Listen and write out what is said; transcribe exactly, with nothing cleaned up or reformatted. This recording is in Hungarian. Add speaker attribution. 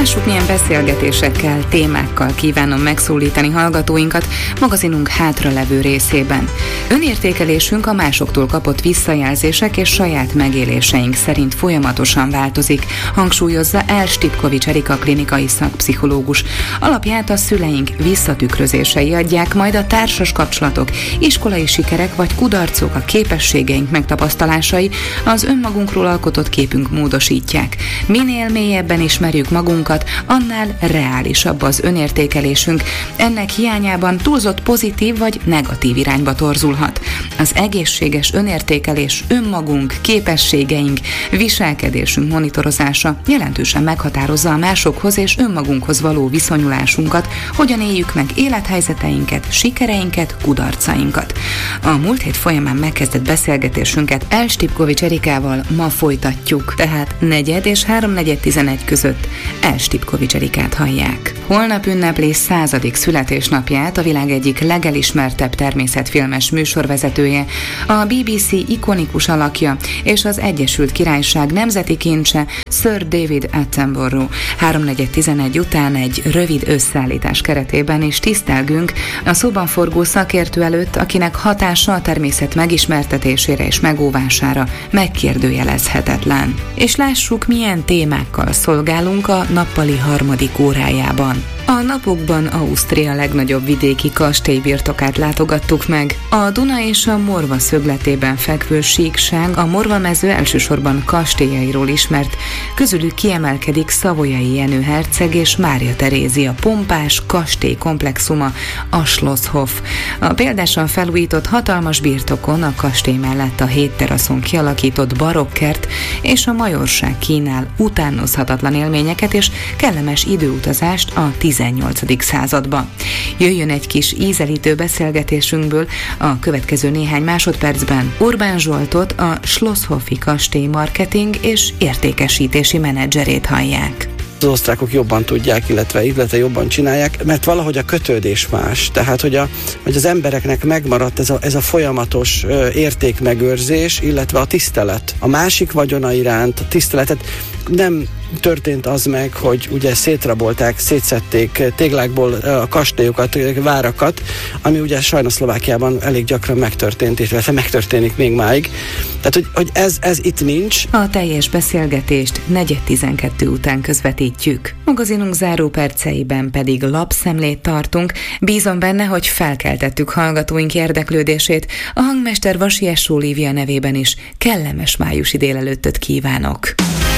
Speaker 1: Lássuk, milyen beszélgetésekkel, témákkal kívánom megszólítani hallgatóinkat magazinunk hátralevő részében. Önértékelésünk a másoktól kapott visszajelzések és saját megéléseink szerint folyamatosan változik, hangsúlyozza El Stipkovics Erika klinikai szakpszichológus. Alapját a szüleink visszatükrözései adják, majd a társas kapcsolatok, iskolai sikerek vagy kudarcok, a képességeink megtapasztalásai az önmagunkról alkotott képünk módosítják. Minél mélyebben ismerjük magunkat, annál reálisabb az önértékelésünk. Ennek hiányában túlzott pozitív vagy negatív irányba torzulhat. Az egészséges önértékelés önmagunk, képességeink, viselkedésünk monitorozása jelentősen meghatározza a másokhoz és önmagunkhoz való viszonyulásunkat, hogyan éljük meg élethelyzeteinket, sikereinket, kudarcainkat. A múlt hét folyamán megkezdett beszélgetésünket El Stipkovics Erikával ma folytatjuk, tehát negyed és háromnegyed tizenegy között El Stipkovics Erikát hallják. Holnap ünnepli századik születésnapját a világ egyik legelismertebb természetfilmes műsorvezetője, a bé bé cé ikonikus alakja és az Egyesült Királyság nemzeti kincse Sir David Attenborough. háromnegyed tizenegy után egy rövid összeállítás keretében is tisztelgünk a szóban forgó szakértő előtt, akinek hatása a természet megismertetésére és megóvására megkérdőjelezhetetlen. És lássuk, milyen témákkal szolgálunk a nappali harmadik órájában. A napokban Ausztria legnagyobb vidéki kastélybirtokát látogattuk meg. A Duna és a Morva szögletében fekvő síkság, a Morva mező elsősorban kastélyairól ismert, közülük kiemelkedik Savoyai Jenő herceg és Mária Terézia pompás kastély komplexuma, a Schlosshof. A példásan felújított hatalmas birtokon a kastély mellett a hét teraszon kialakított barokkert és a majorság kínál utánozhatatlan élményeket és kellemes időutazást a tizennyolcadik századba. Jöjjön egy kis ízelítő beszélgetésünkből a következő néhány másodpercben. Orbán Zsoltot, a Schlosshofi kastély marketing és értékesítési menedzserét hallják.
Speaker 2: Az osztrákok jobban tudják, illetve, illetve jobban csinálják, mert valahogy a kötődés más. Tehát, hogy, a, hogy az embereknek megmaradt ez a, ez a folyamatos ö, értékmegőrzés, illetve a tisztelet. A másik vagyona iránt, a tiszteletet nem történt az meg, hogy ugye szétrabolták, szétszedték téglákból a kastélyokat, várakat, ami ugye sajnos Szlovákiában elég gyakran megtörtént, illetve megtörténik még máig. Tehát, hogy, hogy ez, ez itt nincs.
Speaker 1: A teljes beszélgetést negyed tizenkettő után közvetítjük. Magazinunk záró perceiben pedig lapszemlét tartunk. Bízom benne, hogy felkeltettük hallgatóink érdeklődését. A hangmester Vasi Essó Lívia nevében is kellemes májusi délelőttöt kívánok.